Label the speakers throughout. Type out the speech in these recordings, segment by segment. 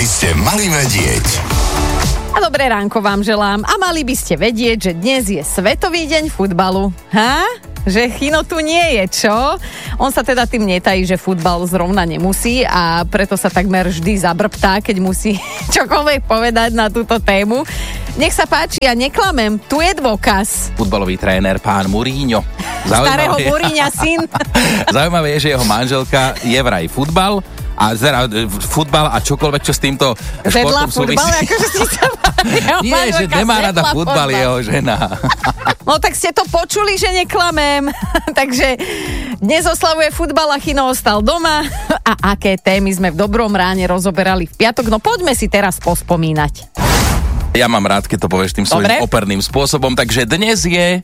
Speaker 1: by ste mali vedieť.
Speaker 2: A dobré ránko vám želám. A mali by ste vedieť, že dnes je Svetový deň futbalu. Že Chino tu nie je, čo? On sa teda tým netají, že futbal zrovna nemusí a preto sa takmer vždy zabrbtá, keď musí čokoľvek povedať na túto tému. Nech sa páči, ja neklamem, tu je dôkaz.
Speaker 3: Futbalový tréner pán Mourinho.
Speaker 2: Starého Mourinha syn.
Speaker 3: Zaujímavé je, že jeho manželka je vraj futbal a futbal a čokoľvek, čo s týmto športom súvisí.
Speaker 2: Futbal, akože si sa
Speaker 3: nie, že nemá rada futbal jeho žena.
Speaker 2: No tak ste to počuli, že neklamem. Takže dnes oslavuje futbal a Chino ostal doma. A aké témy sme v Dobrom ráne rozoberali v piatok? No poďme si teraz pospomínať.
Speaker 3: Ja mám rád, keď to povieš tým svojím operným spôsobom, takže dnes je...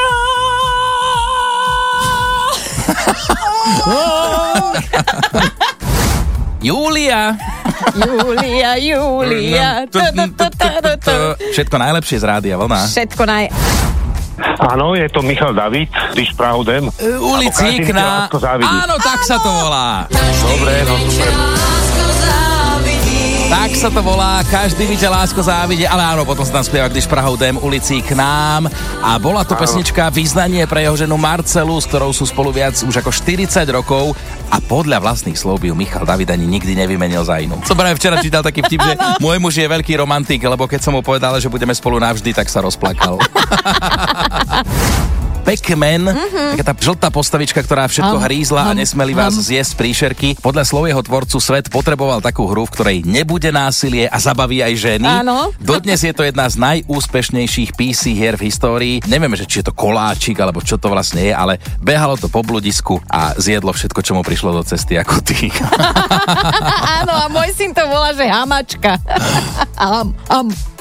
Speaker 3: Júlia. Všetko najlepšie z Rádia Vlna.
Speaker 4: Áno, je to Michal David, Když Praudem.
Speaker 3: Ulicíkna. Áno, tak sa to volá.
Speaker 4: Dobre, no super.
Speaker 3: Tak sa to volá, každý by ťa lásko závidie, ale áno, potom sa tam spieva Když Prahou jdem ulicí k nám a bola to pesnička Vyznanie pre jeho ženu Marcelu, s ktorou sú spolu viac už ako 40 rokov a podľa vlastných slov by ju Michal David ani nikdy nevymenil za inú. Som práve včera čítal taký vtip, že môj muž je veľký romantik, lebo keď som mu povedal, že budeme spolu navždy, tak sa rozplakal. Pac-Man, taká tá žltá postavička, ktorá všetko hrízla a nesmeli vás zjesť príšerky. Podľa slov jeho tvorcu svet potreboval takú hru, v ktorej nebude násilie a zabaví aj ženy.
Speaker 2: Áno.
Speaker 3: Dodnes je to jedna z najúspešnejších PC hier v histórii. Neviem, že či je to koláčik, alebo čo to vlastne je, ale behalo to po bludisku a zjedlo všetko, čo mu prišlo do cesty, ako ty.
Speaker 2: Áno, a môj syn to volá, že hamačka.